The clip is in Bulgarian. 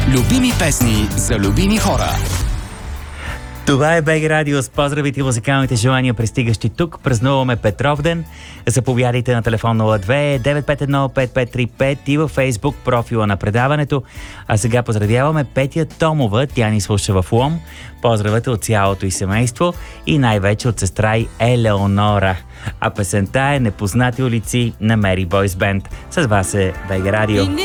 Любими песни за любими хора. Това е БГ Радио с поздравите и музикалните желания, пристигащи тук. Празнуваме Петровден. Заповядайте на телефон 02-951-5535 и във Фейсбук профила на предаването. А сега поздравяваме Петя Томова. Тя ни слуша в Лом. Поздравете от цялото и семейство и най-вече от сестра й Елеонора. А песента е "Непознати улици" на Мери Бойс Бенд. С вас е БГ Радио.